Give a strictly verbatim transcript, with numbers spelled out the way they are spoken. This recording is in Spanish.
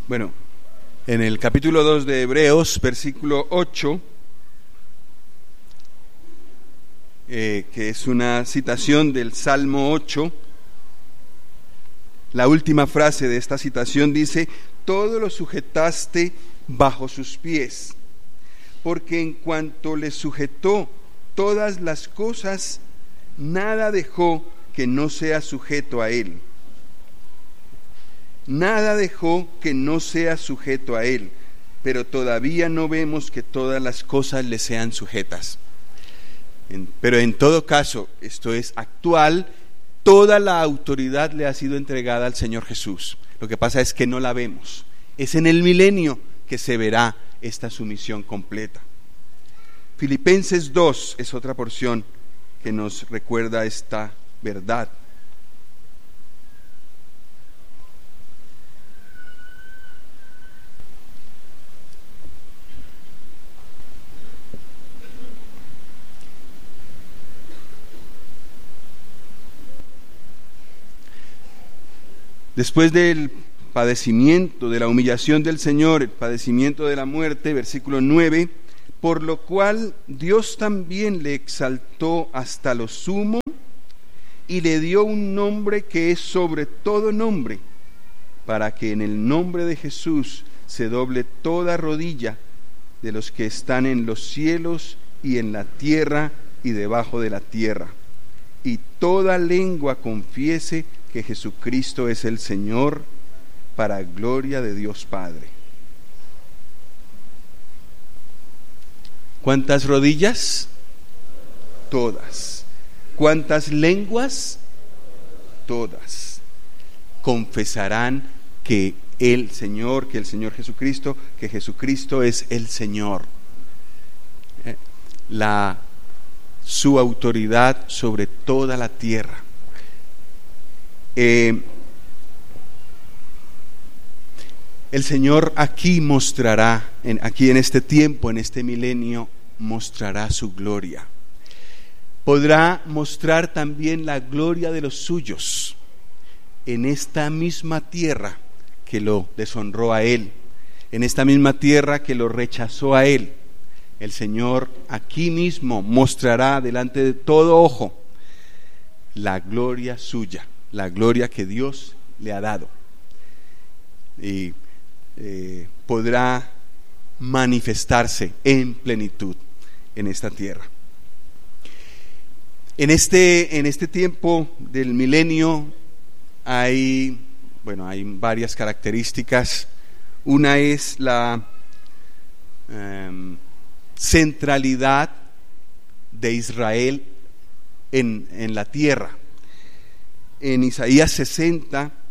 Bueno, en el capítulo dos de Hebreos, versículo ocho, eh, que es una citación del Salmo ocho, la última frase de esta citación dice: todo lo sujetaste bajo sus pies, porque en cuanto le sujetó todas las cosas, nada dejó que no sea sujeto a él. Nada dejó que no sea sujeto a él, pero todavía no vemos que todas las cosas le sean sujetas. En, pero en todo caso, esto es actual, toda la autoridad le ha sido entregada al Señor Jesús. Lo que pasa es que no la vemos. Es en el milenio que se verá esta sumisión completa. Filipenses dos es otra porción que nos recuerda esta verdad. Después del padecimiento, de la humillación del Señor, el padecimiento de la muerte, versículo nueve, por lo cual Dios también le exaltó hasta lo sumo y le dio un nombre que es sobre todo nombre, para que en el nombre de Jesús se doble toda rodilla de los que están en los cielos y en la tierra y debajo de la tierra, y toda lengua confiese que Jesucristo es el Señor, para gloria de Dios Padre. ¿Cuántas rodillas? Todas. ¿Cuántas lenguas? Todas. Confesarán que el Señor, que el Señor Jesucristo, que Jesucristo es el Señor. La, su autoridad sobre toda la tierra. Eh, el Señor aquí mostrará, en, aquí en este tiempo, en este milenio, mostrará su gloria. Podrá mostrar también la gloria de los suyos en esta misma tierra que lo deshonró a Él, en esta misma tierra que lo rechazó a Él. El Señor aquí mismo mostrará delante de todo ojo la gloria suya, la gloria que Dios le ha dado, y eh, podrá manifestarse en plenitud en esta tierra. En este, en este tiempo del milenio hay, bueno, hay varias características. Una es la eh, centralidad de Israel en, en la tierra. En Isaías sesenta